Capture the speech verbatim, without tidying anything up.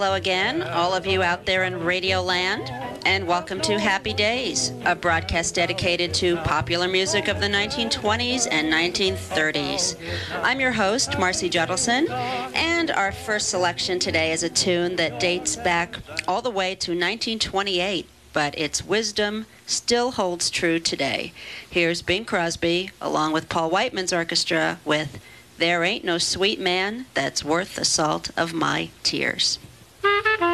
hello again, all of you out there in Radio Land, and welcome to Happy Days, a broadcast dedicated to popular music of the nineteen twenties and nineteen thirties. I'm your host, Marcy Judelson, and our first selection today is a tune that dates back all the way to nineteen twenty-eight, but its wisdom still holds true today. Here's Bing Crosby, along with Paul Whiteman's orchestra, with There Ain't No Sweet Man That's Worth the Salt of My Tears.